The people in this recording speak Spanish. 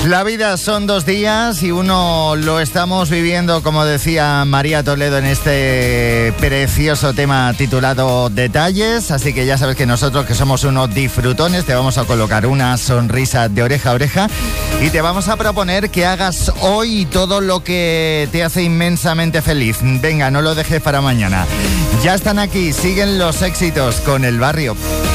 La vida son 2 días y uno lo estamos viviendo, como decía María Toledo, en este precioso tema titulado Detalles. Así que ya sabes que nosotros, que somos unos disfrutones, te vamos a colocar una sonrisa de oreja a oreja y te vamos a proponer que hagas hoy todo lo que te hace inmensamente feliz. Venga, no lo dejes para mañana. Ya están aquí, siguen los éxitos con El Barrio.